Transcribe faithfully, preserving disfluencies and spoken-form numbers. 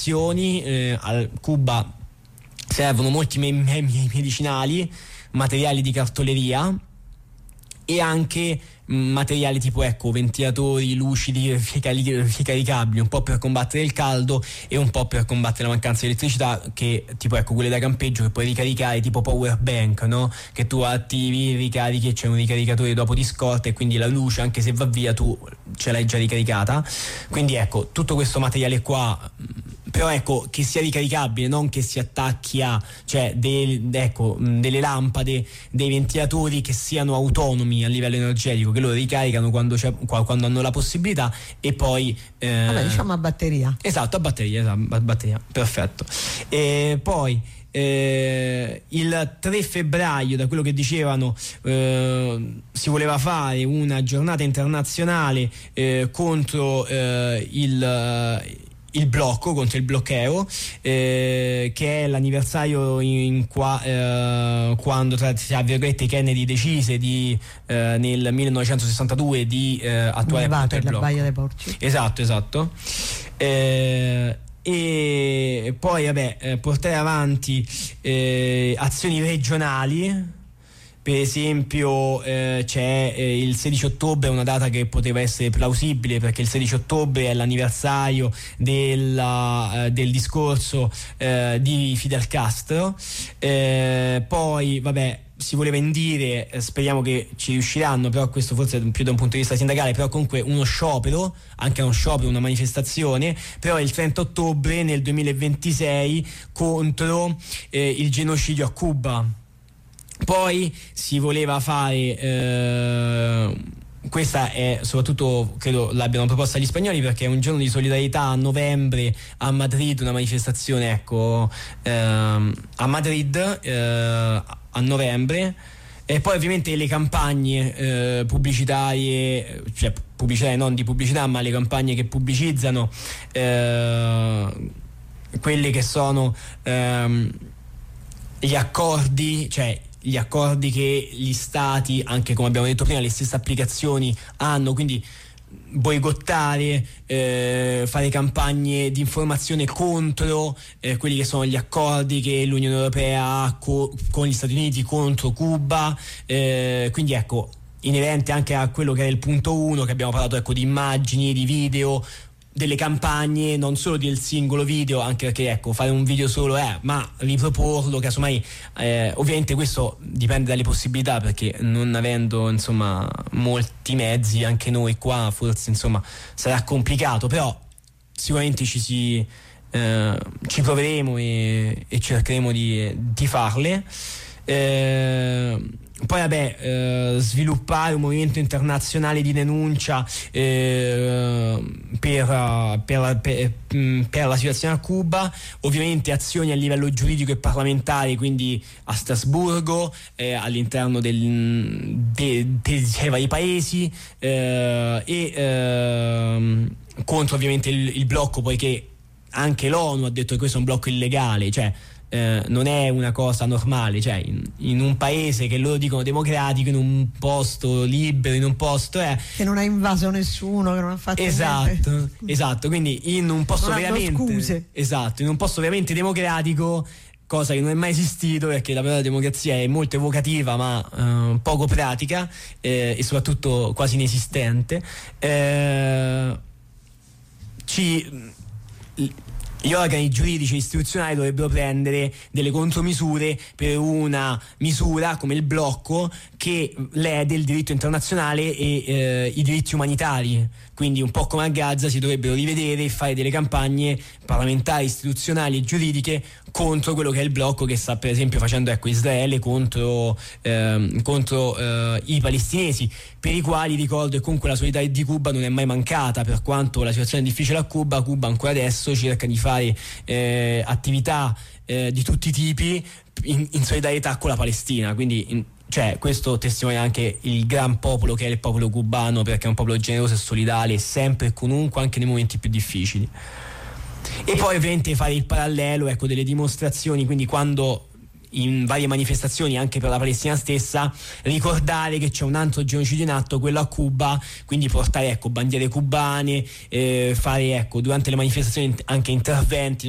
munizioni, eh, al Cuba servono molti me- me- medicinali, materiali di cartoleria e anche materiali tipo ecco ventilatori lucidi ricaricabili, un po' per combattere il caldo e un po' per combattere la mancanza di elettricità, che tipo ecco quelle da campeggio che puoi ricaricare tipo power bank, no? Che tu attivi, ricarichi e c'è un ricaricatore dopo di scorta e quindi la luce anche se va via tu ce l'hai già ricaricata. Quindi ecco tutto questo materiale qua, però ecco che sia ricaricabile, non che si attacchi a, cioè dei, ecco delle lampade, dei ventilatori che siano autonomi a livello energetico, che loro ricaricano quando, c'è, quando hanno la possibilità e poi eh, vabbè, diciamo a batteria. Esatto, a batteria, esatto, a batteria, perfetto. E poi eh, il tre febbraio, da quello che dicevano, eh, si voleva fare una giornata internazionale eh, contro eh, il il blocco, contro il bloqueo, eh, che è l'anniversario in qua, eh, quando tra, tra virgolette Kennedy decise di eh, nel millenovecentosessantadue di eh, attuare appunto il la blocco. Baia dei Porci. Esatto, esatto. Eh, e poi vabbè eh, portare avanti eh, azioni regionali. Per esempio eh, c'è eh, il sedici ottobre, una data che poteva essere plausibile perché il sedici ottobre è l'anniversario della, eh, del discorso eh, di Fidel Castro. Eh, poi vabbè si voleva indire, eh, speriamo che ci riusciranno, però questo forse più da un punto di vista sindacale, però comunque uno sciopero, anche uno sciopero, una manifestazione, però il trenta ottobre nel duemilaventisei contro eh, il genocidio a Cuba. Poi si voleva fare eh, questa è soprattutto credo l'abbiano proposta gli spagnoli perché è un giorno di solidarietà a novembre a Madrid, una manifestazione ecco ehm, a Madrid eh, a novembre. E poi ovviamente le campagne eh, pubblicitarie, cioè pubblicitarie non di pubblicità ma le campagne che pubblicizzano eh, quelle che sono ehm, gli accordi, cioè gli accordi che gli stati, anche come abbiamo detto prima, le stesse applicazioni hanno, quindi boicottare, eh, fare campagne di informazione contro eh, quelli che sono gli accordi che l'Unione Europea ha co- con gli Stati Uniti contro Cuba, eh, quindi ecco inerente anche a quello che è il punto uno che abbiamo parlato ecco di immagini, di video, delle campagne, non solo del singolo video, anche perché ecco fare un video solo è, eh, ma riproporlo casomai eh, ovviamente questo dipende dalle possibilità perché non avendo insomma molti mezzi anche noi qua forse insomma sarà complicato, però sicuramente ci si eh, ci proveremo e, e cercheremo di, di farle. Eh, poi vabbè eh, sviluppare un movimento internazionale di denuncia eh, per, per, per, per la situazione a Cuba, ovviamente azioni a livello giuridico e parlamentare, quindi a Strasburgo, eh, all'interno del, de, de, dei vari paesi eh, e eh, contro ovviamente il, il blocco, poiché anche l'ONU ha detto che questo è un blocco illegale, cioè Eh, non è una cosa normale, cioè in, in un paese che loro dicono democratico, in un posto libero, in un posto eh, che non ha invaso nessuno, che non ha fatto esatto, niente. esatto, quindi in un posto non veramente scuse. esatto, in un posto veramente democratico, cosa che non è mai esistito perché la parola democrazia è molto evocativa ma eh, poco pratica eh, e soprattutto quasi inesistente. Eh, ci Gli organi giuridici e istituzionali dovrebbero prendere delle contromisure per una misura come il blocco che lede il diritto internazionale e eh, i diritti umanitari, quindi un po' come a Gaza si dovrebbero rivedere e fare delle campagne parlamentari, istituzionali e giuridiche contro quello che è il blocco che sta per esempio facendo ecco Israele contro, ehm, contro eh, i palestinesi, per i quali ricordo che comunque la solidarietà di Cuba non è mai mancata, per quanto la situazione è difficile a Cuba. Cuba ancora adesso cerca di fare eh, attività eh, di tutti i tipi in, in solidarietà con la Palestina, quindi in, cioè questo testimonia anche il gran popolo che è il popolo cubano, perché è un popolo generoso e solidale sempre e comunque, anche nei momenti più difficili. E poi ovviamente fare il parallelo ecco delle dimostrazioni, quindi quando in varie manifestazioni anche per la Palestina stessa ricordare che c'è un altro genocidio in atto, quello a Cuba, quindi portare ecco bandiere cubane, eh, fare ecco durante le manifestazioni anche interventi